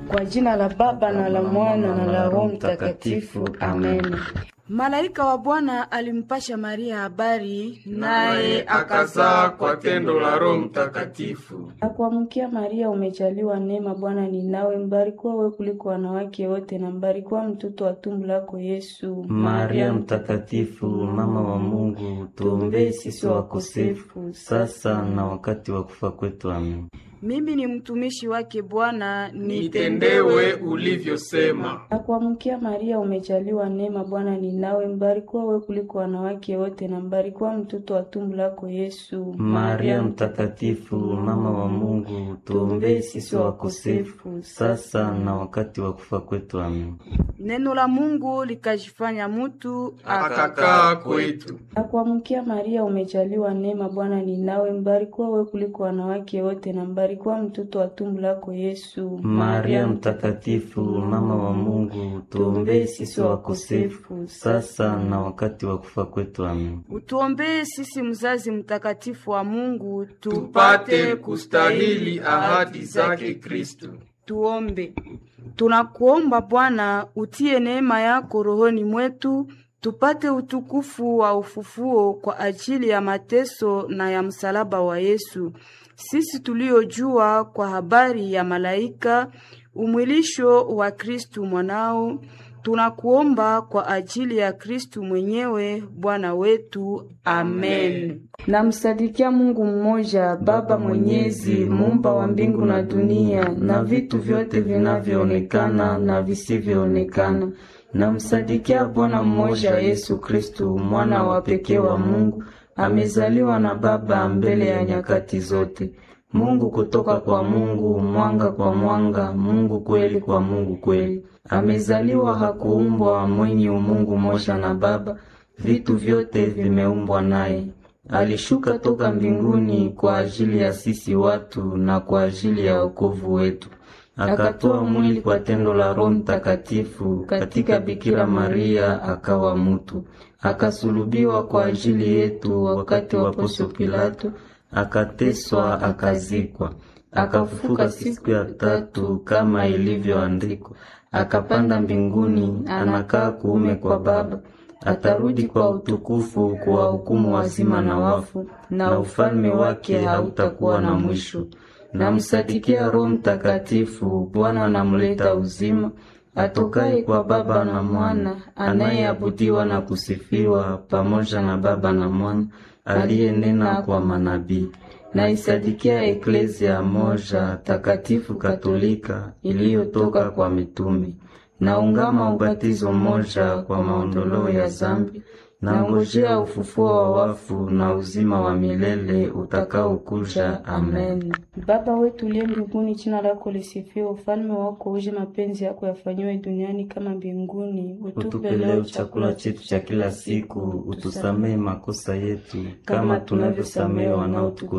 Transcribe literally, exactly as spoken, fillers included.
Kwa jina la Baba na la Mwana na la Roho Mtakatifu. Amen. Malaika wa Bwana alimpasha Maria habari, naye akazaa kwa tendo la Roho Mtakatifu. Akuamkia Maria, umejaliwa neema, Bwana ni nawe, mbarikiwa wewe kuliko wanawake wote, na mbarikiwa mtoto wa tumbo lako Yesu. Maria mtakatifu, mama wa Mungu, tuombee sisi wakosefu, sasa na wakati wa kufa kwetu. Amen. Mimi ni mtumishi wake Bwana, nitendewe ulivyosema. Akuamkia Maria, umejaliwa neema, Bwana ni nawe, mbarikiwa wewe kuliko wanawake wote, na mbarikiwa mtoto wa tumbo lako Yesu. Maria mtakatifu, mama wa Mungu, tuombee sisi wakosefu, sasa na wakati wa kufa kwetu. Amen. Neno la Mungu likajifanya mtu, akakaa kwetu. Akuamkia Maria, umejaliwa neema, Bwana ni nawe, mbarikiwa wewe kuliko wanawake wote, na mbarikiwa mtoto wa tumbo lako Yesu. Maria mtakatifu, mama wa Mungu, tuombee sisi wakosefu, sasa na wakati wa kufa kwetu. Amen. Utuombee sisi mzazi mtakatifu wa Mungu, tupate kustahili ahadi zake Kristo. Tuombe. Tunakuomba Bwana, utie neema yako rohoni mwetu, tupate utukufu wa ufufuo kwa ajili ya mateso na ya msalaba wa Yesu. Sisi tuliojua kwa habari ya malaika umwilisho wa Kristu mwanao, tunakuomba kwa ajili ya Kristu mwenyewe Bwana wetu. Amen. Namsadikia Mungu mmoja, Baba Mwenyezi, muumba wa mbingu na dunia na vitu vyote vinavyoonekana na visivyoonekana. Namsadikia Bwana mmoja, Yesu Kristu, mwana wa pekee wa Mungu, amezaliwa na Baba mbele ya nyakati zote. Mungu kutoka kwa Mungu, mwanga kwa mwanga, Mungu kweli kwa Mungu kweli. Amezaliwa, hakuumbwa, mwenye umungu moja na Baba, vitu vyote vimeumbwa naye. Alishuka toka mbinguni kwa ajili ya sisi watu na kwa ajili ya wokovu wetu. Akatoa mwili kwa tendo la Roho Mtakatifu katika Bikira Maria, akawa mtu. Akasulubiwa kwa ajili yetu wakati wa Poncio Pilato, akateswa, akazikwa. Akafufuka siku ya tatu kama ilivyoandikwa. Akapanda mbinguni, anakaa kuume kwa Baba. Atarudi kwa utukufu kwa hukumu wazima na wafu, na ufalme wake hautakuwa na mwisho. Namsadikia Roho Mtakatifu, Bwana anamleta uzima, atokaye kwa Baba na Mwana, anayeabudiwa na kusifiwa pamoja na Baba na Mwana, aliyenena kwa manabii. Naisadikia Eklezia moja takatifu Katolika, iliyotoka kwa mitume. Naungama ubatizo moja kwa maondoleo ya zambi, na ngojea ufufuo wa wafu na uzima wa milele utakao kuja. Amen. Baba wetu uliye mbinguni, jina lako lisifiwe, ufalme wako uje, mapenzi yako yafanywe duniani kama mbinguni. Utupe leo chakula chetu cha kila siku, utusamee makosa yetu kama tunavyosamea wanaotukosa,